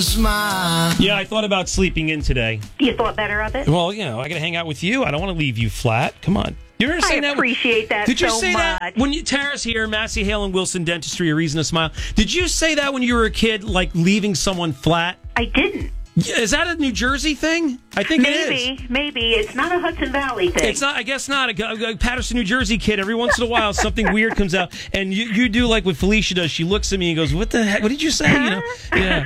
Smile. Yeah, I thought about sleeping in today. You thought better of it? Well, I got to hang out with you. I don't want to leave you flat. Come on. You ever say that? I appreciate that Did you so say much. that when Tara's here, Massey Hale and Wilson Dentistry, A Reason to Smile? Did you say that when you were a kid, like leaving someone flat? I didn't. Is that a New Jersey thing? I think it is. Maybe. It's not a Hudson Valley thing. It's not. I guess not. A Patterson, New Jersey kid. Every once in a while, something weird comes out, and you do like what Felicia does. She looks at me and goes, "What the heck? What did you say?" Yeah.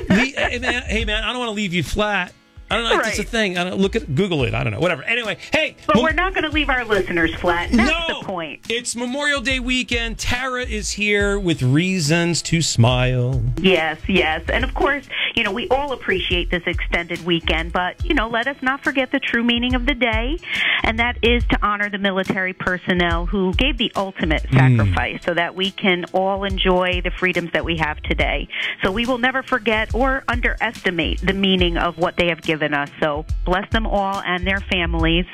Hey man, I don't want to leave you flat. I don't know if it's a thing. I don't Google it. I don't know. Whatever. Anyway, hey. But we're not going to leave our listeners flat. That's the point. It's Memorial Day weekend. Tara is here with reasons to smile. Yes. And of course, we all appreciate this extended weekend, but, let us not forget the true meaning of the day, and that is to honor the military personnel who gave the ultimate sacrifice so that we can all enjoy the freedoms that we have today. So we will never forget or underestimate the meaning of what they have given us. So bless them all and their families,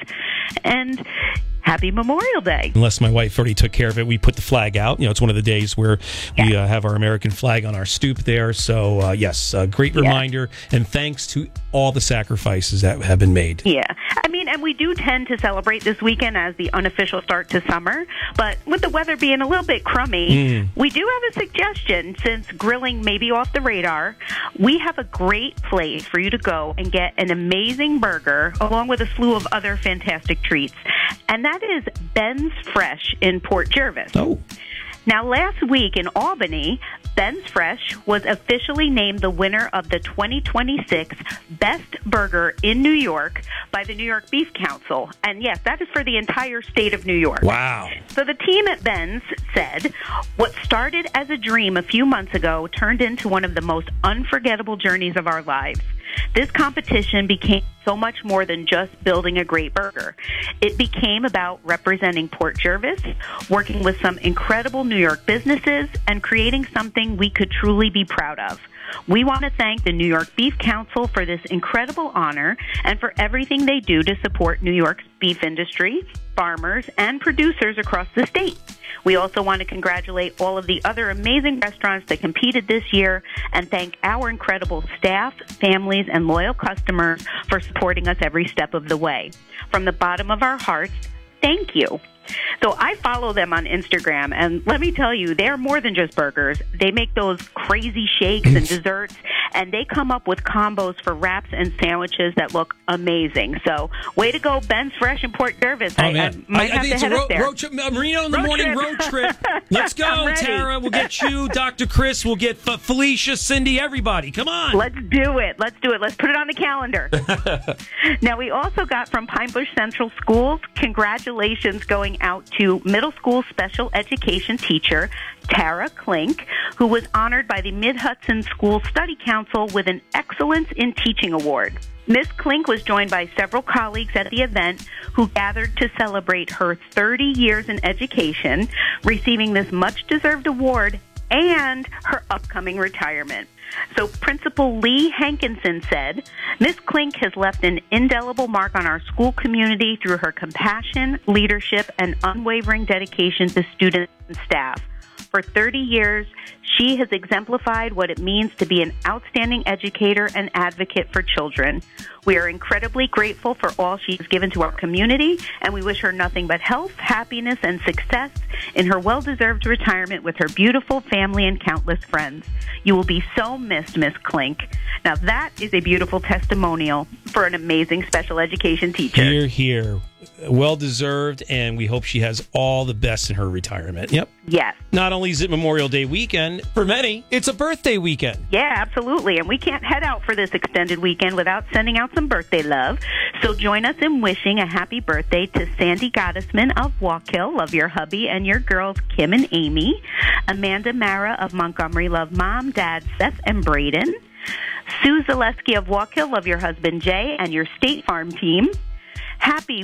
and happy Memorial Day. Unless my wife already took care of it, we put the flag out. It's one of the days where we have our American flag on our stoop there. So, yes, a great reminder, and thanks to all the sacrifices that have been made. Yeah. And we do tend to celebrate this weekend as the unofficial start to summer, but with the weather being a little bit crummy, we do have a suggestion. Since grilling may be off the radar, we have a great place for you to go and get an amazing burger along with a slew of other fantastic treats, and that is Ben's Fresh in Port Jervis. Oh. Now, last week in Albany, Ben's Fresh was officially named the winner of the 2026 Best Burger in New York by the New York Beef Council. And yes, that is for the entire state of New York. Wow. So the team at Ben's said, what started as a dream a few months ago turned into one of the most unforgettable journeys of our lives. This competition became so much more than just building a great burger. It became about representing Port Jervis, working with some incredible New York businesses, and creating something we could truly be proud of. We want to thank the New York Beef Council for this incredible honor and for everything they do to support New York's beef industry, farmers, and producers across the state. We also want to congratulate all of the other amazing restaurants that competed this year and thank our incredible staff, families, and loyal customers for supporting us every step of the way. From the bottom of our hearts, thank you. So I follow them on Instagram, and let me tell you, they're more than just burgers. They make those crazy shakes and desserts, and they come up with combos for wraps and sandwiches that look amazing. So way to go, Ben's Fresh in Port Jervis. I might have to head up there. Road trip, Marino in the morning road trip. Let's go, Tara. We'll get you, Dr. Chris. We'll get Felicia, Cindy, everybody. Come on. Let's do it. Let's put it on the calendar. Now, we also got from Pine Bush Central Schools, congratulations going out to middle school special education teacher Tara Klink, who was honored by the Mid-Hudson School Study Council with an Excellence in Teaching Award. Ms. Klink was joined by several colleagues at the event who gathered to celebrate her 30 years in education, receiving this much-deserved award and her upcoming retirement. So Principal Lee Hankinson said, Ms. Klink has left an indelible mark on our school community through her compassion, leadership, and unwavering dedication to students and staff. For 30 years, she has exemplified what it means to be an outstanding educator and advocate for children. We are incredibly grateful for all she has given to our community, and we wish her nothing but health, happiness, and success in her well-deserved retirement with her beautiful family and countless friends. You will be so missed, Miss Klink. Now, that is a beautiful testimonial for an amazing special education teacher. Hear, hear. Well-deserved, and we hope she has all the best in her retirement. Yep. Yes. Not only is it Memorial Day weekend, for many, it's a birthday weekend. Yeah, absolutely. And we can't head out for this extended weekend without sending out some birthday love. So join us in wishing a happy birthday to Sandy Gottesman of Wallkill. Love your hubby and your girls, Kim and Amy. Amanda Mara of Montgomery. Love Mom, Dad, Seth, and Braden. Sue Zaleski of Wallkill. Love your husband, Jay, and your State Farm team. Happy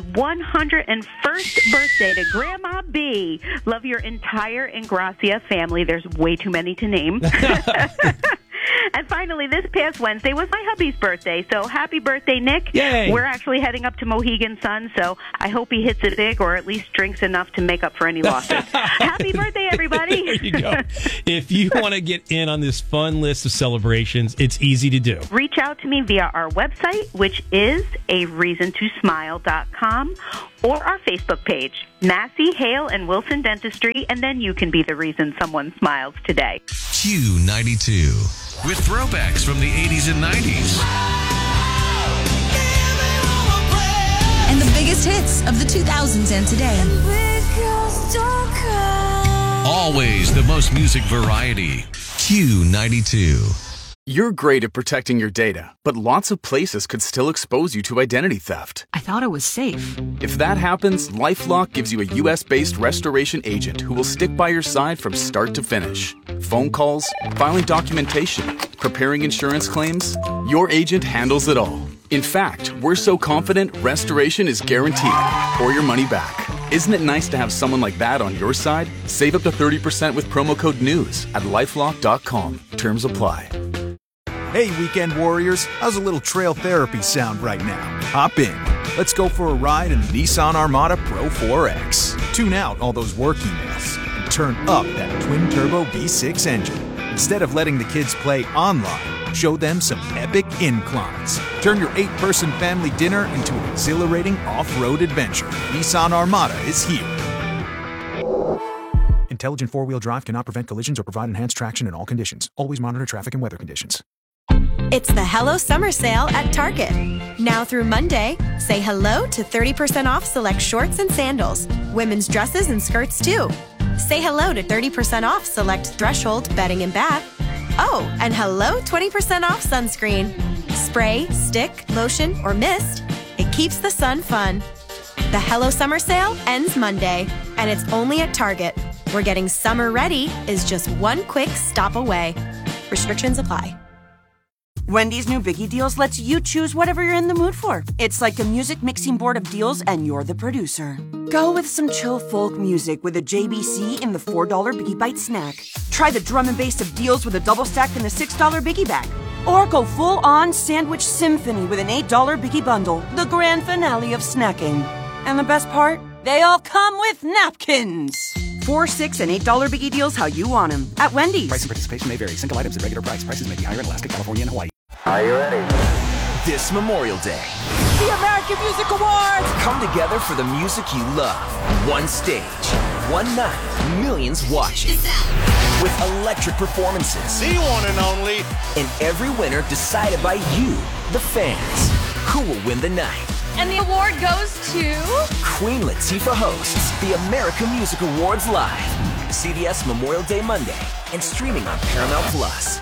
101st birthday to Grandma B. Love your entire Ingracia family. There's way too many to name. And finally, this past Wednesday was my hubby's birthday. So happy birthday, Nick. Yay. We're actually heading up to Mohegan Sun, so I hope he hits it big or at least drinks enough to make up for any losses. Happy birthday, everybody. There you go. If you want to get in on this fun list of celebrations, it's easy to do. Reach out to me via our website, which is areasontosmile.com, or our Facebook page, Massey, Hale, and Wilson Dentistry, and then you can be the reason someone smiles today. Q92 with throwbacks from the 80s and 90s. And the biggest hits of the 2000s and today. Always the most music variety. Q92. You're great at protecting your data, but lots of places could still expose you to identity theft. I thought it was safe. If that happens, LifeLock gives you a US-based restoration agent who will stick by your side from start to finish. Phone calls, filing documentation, preparing insurance claims, your agent handles it all. In fact, we're so confident restoration is guaranteed or your money back. Isn't it nice to have someone like that on your side? Save up to 30% with promo code NEWS at LifeLock.com. Terms apply. Hey, weekend warriors, how's a little trail therapy sound right now? Hop in. Let's go for a ride in the Nissan Armada Pro 4X. Tune out all those work emails and turn up that twin-turbo V6 engine. Instead of letting the kids play online, show them some epic inclines. Turn your 8-person family dinner into an exhilarating off-road adventure. Nissan Armada is here. Intelligent four-wheel drive cannot prevent collisions or provide enhanced traction in all conditions. Always monitor traffic and weather conditions. It's the Hello Summer Sale at Target. Now through Monday, say hello to 30% off select shorts and sandals. Women's dresses and skirts too. Say hello to 30% off select Threshold bedding and bath. Oh, and hello 20% off sunscreen. Spray, stick, lotion, or mist. It keeps the sun fun. The Hello Summer Sale ends Monday, and it's only at Target, where getting summer ready is just one quick stop away. Restrictions apply. Wendy's new Biggie Deals lets you choose whatever you're in the mood for. It's like a music mixing board of deals, and you're the producer. Go with some chill folk music with a JBC in the $4 Biggie Bite snack. Try the drum and bass of deals with a double stack in the $6 Biggie Bag. Or go full-on sandwich symphony with an $8 Biggie Bundle, the grand finale of snacking. And the best part? They all come with napkins. $4, $6, and $8 Biggie Deals how you want them at Wendy's. Price and participation may vary. Single items at regular price. Prices may be higher in Alaska, California, and Hawaii. Are you ready? This Memorial Day, The American Music Awards! come together for the music you love. One stage, one night, millions watching. With electric performances. The one and only. And every winner decided by you, the fans. Who will win the night? And the award goes to... Queen Latifah hosts the American Music Awards live. CBS Memorial Day Monday and streaming on Paramount Plus.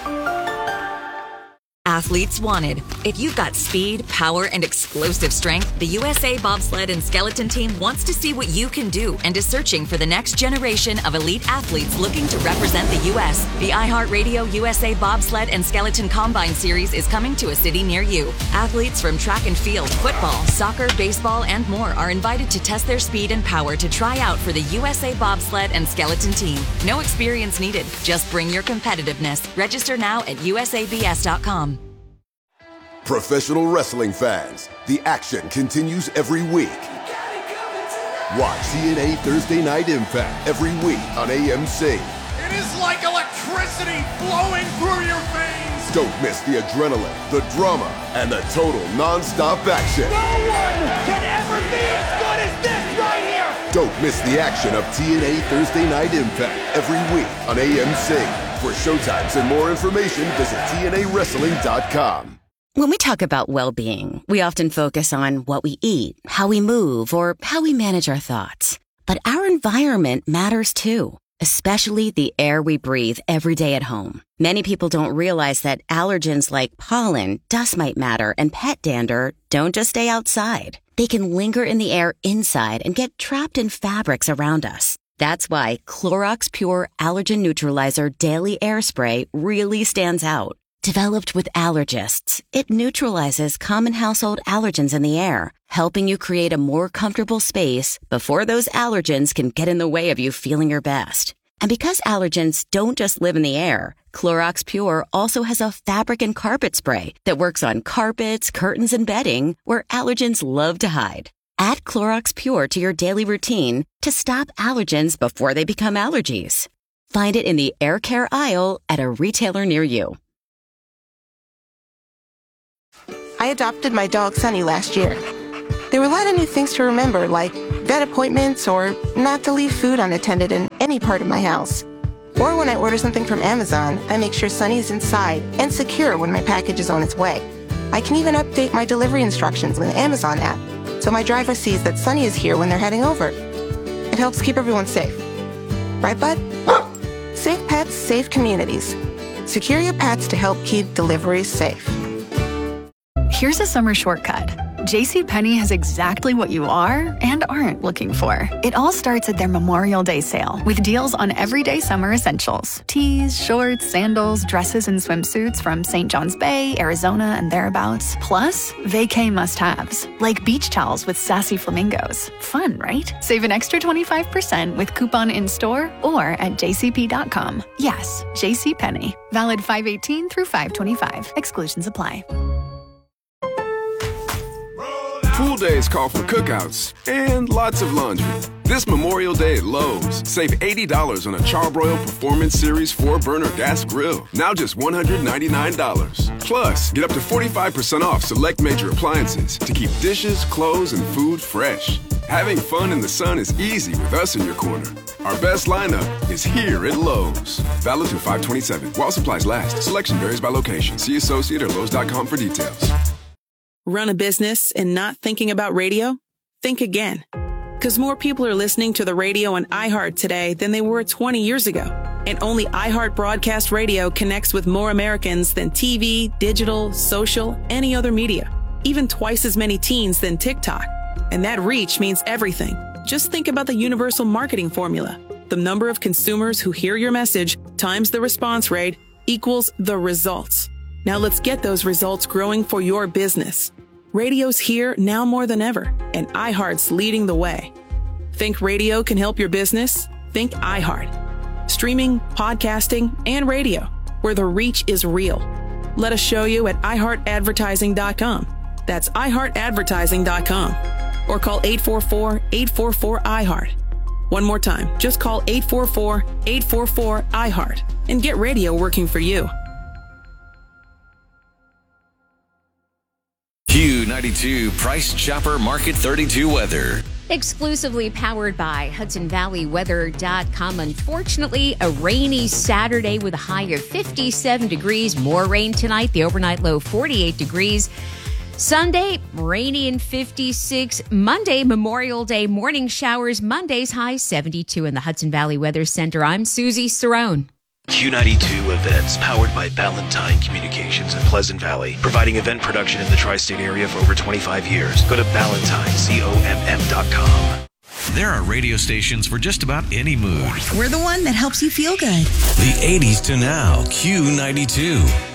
Athletes wanted. If you've got speed, power, and explosive strength, the USA Bobsled and Skeleton Team wants to see what you can do and is searching for the next generation of elite athletes looking to represent the U.S. The iHeartRadio USA Bobsled and Skeleton Combine Series is coming to a city near you. Athletes from track and field, football, soccer, baseball, and more are invited to test their speed and power to try out for the USA Bobsled and Skeleton Team. No experience needed. Just bring your competitiveness. Register now at usabs.com. Professional wrestling fans, the action continues every week. Watch TNA Thursday Night Impact every week on AMC. It is like electricity flowing through your veins. Don't miss the adrenaline, the drama, and the total non-stop action. No one can ever be as good as this right here. Don't miss the action of TNA Thursday Night Impact every week on AMC. For showtimes and more information, visit TNAWrestling.com. When we talk about well-being, we often focus on what we eat, how we move, or how we manage our thoughts. But our environment matters too, especially the air we breathe every day at home. Many people don't realize that allergens like pollen, dust mite matter, and pet dander don't just stay outside. They can linger in the air inside and get trapped in fabrics around us. That's why Clorox Pure Allergen Neutralizer Daily Air Spray really stands out. Developed with allergists, it neutralizes common household allergens in the air, helping you create a more comfortable space before those allergens can get in the way of you feeling your best. And because allergens don't just live in the air, Clorox Pure also has a fabric and carpet spray that works on carpets, curtains, and bedding where allergens love to hide. Add Clorox Pure to your daily routine to stop allergens before they become allergies. Find it in the air care aisle at a retailer near you. I adopted my dog Sunny last year. There were a lot of new things to remember, like vet appointments or not to leave food unattended in any part of my house. Or when I order something from Amazon, I make sure Sunny is inside and secure when my package is on its way. I can even update my delivery instructions with the Amazon app, so my driver sees that Sunny is here when they're heading over. It helps keep everyone safe. Right, bud? Safe pets, safe communities. Secure your pets to help keep deliveries safe. Here's a summer shortcut. JCPenney has exactly what you are and aren't looking for. It all starts at their Memorial Day sale with deals on everyday summer essentials. Tees, shorts, sandals, dresses, and swimsuits from St. John's Bay, Arizona, and thereabouts. Plus, vacay must-haves, like beach towels with sassy flamingos. Fun, right? Save an extra 25% with coupon in-store or at jcp.com. Yes, JCPenney. Valid 5/18 through 5/25. Exclusions apply. Pool days call for cookouts and lots of laundry. This Memorial Day at Lowe's, save $80 on a Charbroil Performance Series 4-burner gas grill. Now just $199. Plus, get up to 45% off select major appliances to keep dishes, clothes, and food fresh. Having fun in the sun is easy with us in your corner. Our best lineup is here at Lowe's. Valid through 5/27. While supplies last. Selection varies by location. See associate or Lowe's.com for details. Run a business and not thinking about radio? Think again. Because more people are listening to the radio on iHeart today than they were 20 years ago. And only iHeart Broadcast Radio connects with more Americans than TV, digital, social, any other media. Even twice as many teens than TikTok. And that reach means everything. Just think about the universal marketing formula. The number of consumers who hear your message times the response rate equals the results. Now let's get those results growing for your business. Radio's here now more than ever, and iHeart's leading the way. Think radio can help your business? Think iHeart. Streaming, podcasting, and radio, where the reach is real. Let us show you at iHeartAdvertising.com. That's iHeartAdvertising.com. Or call 844-844-iHeart. One more time, just call 844-844-iHeart and get radio working for you. Q92 Price Chopper Market 32 weather. Exclusively powered by HudsonValleyWeather.com. Unfortunately, a rainy Saturday with a high of 57 degrees. More rain tonight. The overnight low 48 degrees. Sunday, rainy and 56. Monday, Memorial Day, morning showers. Monday's high 72 in the Hudson Valley Weather Center. I'm Susie Cerrone. Q92 events powered by Ballantine Communications in Pleasant Valley, providing event production in the tri-state area for over 25 years. Go to BallantineComm.com. There are radio stations for just about any mood. We're the one that helps you feel good. The 80s to now, Q92.